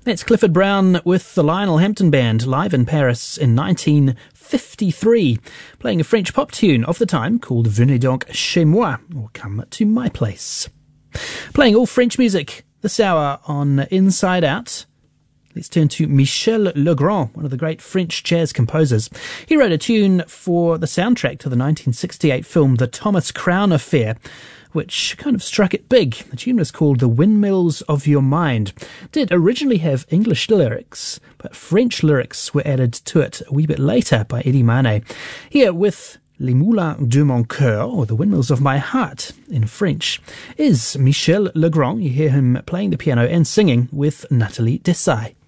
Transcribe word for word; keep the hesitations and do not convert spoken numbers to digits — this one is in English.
That's Clifford Brown with the Lionel Hampton Band live in Paris in nineteen fifty-three, playing a French pop tune of the time called Venez donc chez moi, or Come to My Place. Playing all French music this hour on Inside Out. Let's turn to Michel Legrand, one of the great French jazz composers. He wrote a tune for the soundtrack to the nineteen sixty-eight film The Thomas Crown Affair, which kind of struck it big. The tune was called The Windmills of Your Mind. It did originally have English lyrics, but French lyrics were added to it a wee bit later by Eddie Mane. Here with Les Moulins de mon Cœur, or The Windmills of My Heart in French, is Michel Legrand. You hear him playing the piano and singing with Nathalie Dessay.